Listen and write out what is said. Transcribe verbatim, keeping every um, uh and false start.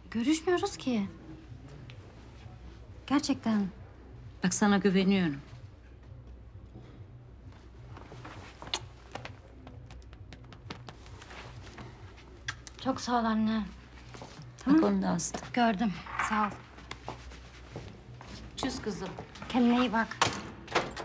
Görüşmüyoruz ki. Gerçekten. Bak sana güveniyorum. Çok sağ ol anne. Bak onu da astım. Gördüm. Sağ ol. Çüz kızım. Kendine iyi bak.